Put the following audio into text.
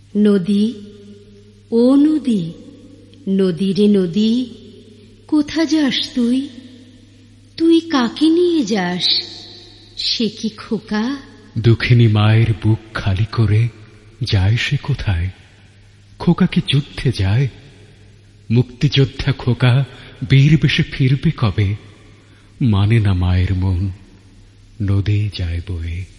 নদী, ও নদী, নদী রে নদী, কোথা যাস তুই? তুই কাকে নিয়ে যাস? সে কি খোকা? দুঃখিনী মায়ের বুক খালি করে যায় সে কোথায়? খোকা কি যুদ্ধে যায়? মুক্তিযোদ্ধা খোকা বীর বেশে ফিরবে কবে? মানে না মায়ের মন, নদী যায় বয়ে।